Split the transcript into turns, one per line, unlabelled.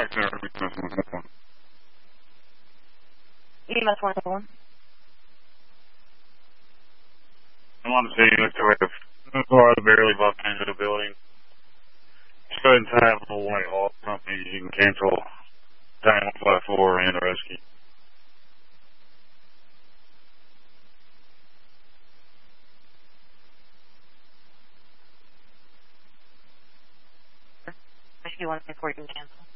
EMS 171.
I want to see you to the car barely bumped into the building. Just go ahead and have a white all companies. You can cancel time 154 and the rescue.
Rescue 154, you can cancel.